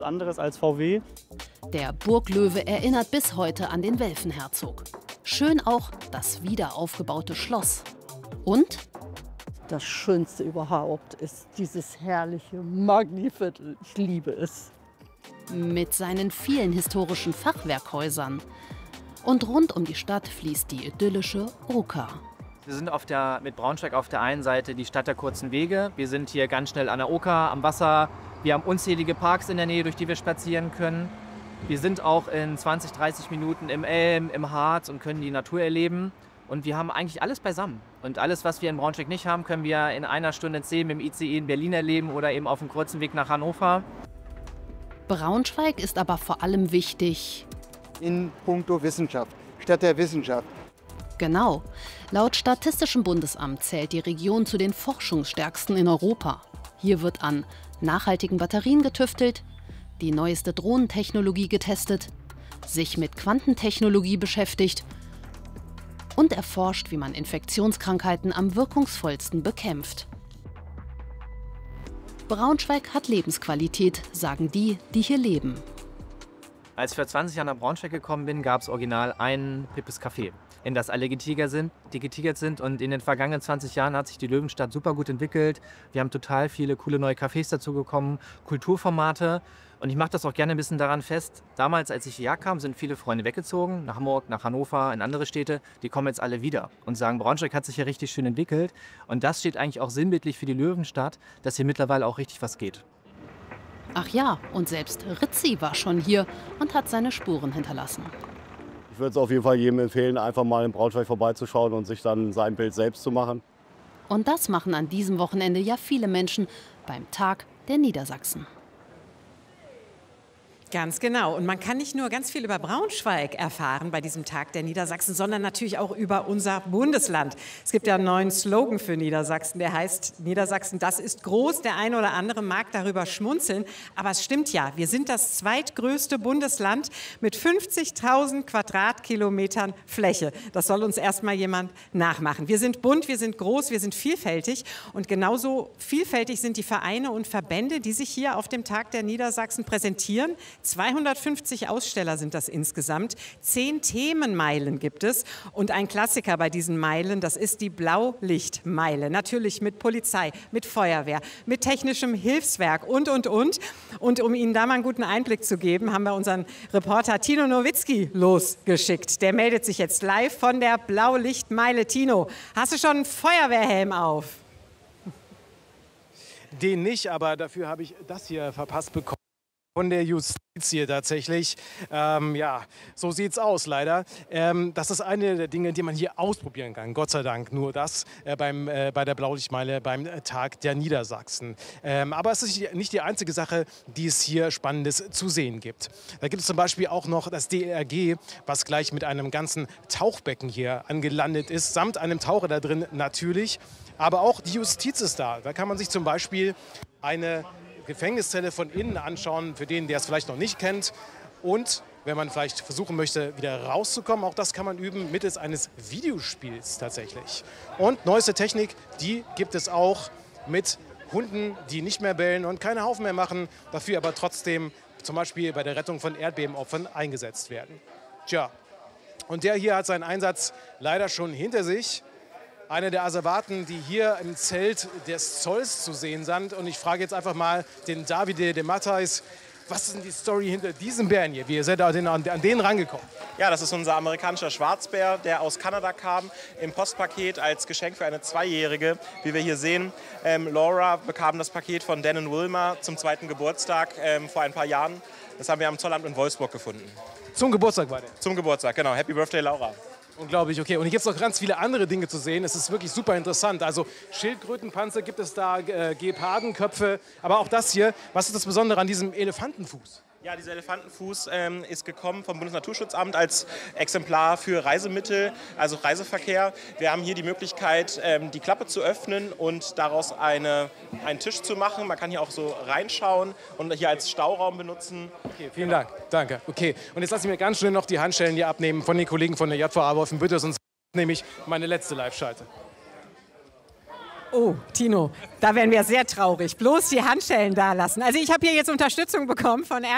Anderes als VW. Der Burglöwe erinnert bis heute an den Welfenherzog. Schön auch das wiederaufgebaute Schloss. Und das Schönste überhaupt ist dieses herrliche Magni-Viertel. Ich liebe es. mit seinen vielen historischen Fachwerkhäusern. Und rund um die Stadt fließt die idyllische Oker. Wir sind mit Braunschweig auf der einen Seite die Stadt der kurzen Wege. Wir sind hier ganz schnell an der Oker, am Wasser. Wir haben unzählige Parks in der Nähe, durch die wir spazieren können. Wir sind auch in 20, 30 Minuten im Elm, im Harz und können die Natur erleben. Und wir haben eigentlich alles beisammen. Und alles, was wir in Braunschweig nicht haben, können wir in einer Stunde 10 mit dem ICE in Berlin erleben oder eben auf dem kurzen Weg nach Hannover. Braunschweig ist aber vor allem wichtig in puncto Wissenschaft, Stadt der Wissenschaft. Genau. Laut Statistischem Bundesamt zählt die Region zu den forschungsstärksten in Europa. Hier wird an nachhaltigen Batterien getüftelt, die neueste Drohnentechnologie getestet, sich mit Quantentechnologie beschäftigt und erforscht, wie man Infektionskrankheiten am wirkungsvollsten bekämpft. Braunschweig hat Lebensqualität, sagen die, die hier leben. Als ich vor 20 Jahren nach Braunschweig gekommen bin, gab es original ein hippes Café, in das alle getigert sind. Und in den vergangenen 20 Jahren hat sich die Löwenstadt super gut entwickelt. Wir haben total viele coole neue Cafés dazu bekommen, Kulturformate. Und ich mache das auch gerne ein bisschen daran fest. Damals, als ich hierher kam, sind viele Freunde weggezogen, nach Hamburg, nach Hannover, in andere Städte. Die kommen jetzt alle wieder und sagen, Braunschweig hat sich hier richtig schön entwickelt. Und das steht eigentlich auch sinnbildlich für die Löwenstadt, dass hier mittlerweile auch richtig was geht. Ach ja, und selbst Rizzi war schon hier und hat seine Spuren hinterlassen. Ich würde es auf jeden Fall jedem empfehlen, einfach mal in Braunschweig vorbeizuschauen und sich dann sein Bild selbst zu machen. Und das machen an diesem Wochenende ja viele Menschen beim Tag der Niedersachsen. Ganz genau. Und man kann nicht nur ganz viel über Braunschweig erfahren bei diesem Tag der Niedersachsen, sondern natürlich auch über unser Bundesland. Es gibt ja einen neuen Slogan für Niedersachsen, der heißt Niedersachsen, das ist groß. Der eine oder andere mag darüber schmunzeln, aber es stimmt ja. Wir sind das zweitgrößte Bundesland mit 50.000 Quadratkilometern Fläche. Das soll uns erstmal jemand nachmachen. Wir sind bunt, wir sind groß, wir sind vielfältig und genauso vielfältig sind die Vereine und Verbände, die sich hier auf dem Tag der Niedersachsen präsentieren. 250 Aussteller sind das insgesamt, 10 Themenmeilen gibt es und ein Klassiker bei diesen Meilen, das ist die Blaulichtmeile. Natürlich mit Polizei, mit Feuerwehr, mit technischem Hilfswerk und. Und um Ihnen da mal einen guten Einblick zu geben, haben wir unseren Reporter Tino Nowitzki losgeschickt. Der meldet sich jetzt live von der Blaulichtmeile. Tino, hast du schon einen Feuerwehrhelm auf? Den nicht, aber dafür habe ich das hier verpasst bekommen. Von der Justiz hier tatsächlich. Ja, so sieht's aus leider. Das ist eine der Dinge, die man hier ausprobieren kann. Gott sei Dank nur das bei der Blaulichtmeile beim Tag der Niedersachsen. Aber es ist nicht die einzige Sache, die es hier Spannendes zu sehen gibt. Da gibt es zum Beispiel auch noch das DLRG, was gleich mit einem ganzen Tauchbecken hier angelandet ist, samt einem Taucher da drin natürlich. Aber auch die Justiz ist da. Da kann man sich zum Beispiel eine Gefängniszelle von innen anschauen, für den, der es vielleicht noch nicht kennt. Und wenn man vielleicht versuchen möchte, wieder rauszukommen, auch das kann man üben mittels eines Videospiels tatsächlich. Und neueste Technik, die gibt es auch mit Hunden, die nicht mehr bellen und keine Haufen mehr machen, dafür aber trotzdem zum Beispiel bei der Rettung von Erdbebenopfern eingesetzt werden. Tja, und der hier hat seinen Einsatz leider schon hinter sich. Einer der Asservaten, die hier im Zelt des Zolls zu sehen sind. Und ich frage jetzt einfach mal den Davide de Matthijs, was ist denn die Story hinter diesem Bären hier? Wie ihr seid an den rangekommen? Ja, das ist unser amerikanischer Schwarzbär, der aus Kanada kam, im Postpaket als Geschenk für eine Zweijährige. Wie wir hier sehen, Laura bekam das Paket von Dan und Wilma zum 2. Geburtstag vor ein paar Jahren. Das haben wir am Zollamt in Wolfsburg gefunden. Zum Geburtstag war der? Zum Geburtstag, genau. Happy Birthday, Laura. Unglaublich, okay. Und hier gibt es noch ganz viele andere Dinge zu sehen. Es ist wirklich super interessant. Also Schildkrötenpanzer gibt es da, Gepardenköpfe, aber auch das hier. Was ist das Besondere an diesem Elefantenfuß? Ja, dieser Elefantenfuß ist gekommen vom Bundesnaturschutzamt als Exemplar für Reisemittel, also Reiseverkehr. Wir haben hier die Möglichkeit, die Klappe zu öffnen und daraus einen Tisch zu machen. Man kann hier auch so reinschauen und hier als Stauraum benutzen. Okay, vielen Dank. Danke. Okay, und jetzt lasse ich mir ganz schnell noch die Handschellen hier abnehmen von den Kollegen von der JVA Wolfenbüttel, sonst nehme ich meine letzte Live-Schalte. Oh, Tino, da wären wir sehr traurig. Bloß die Handschellen da lassen. Also ich habe hier jetzt Unterstützung bekommen von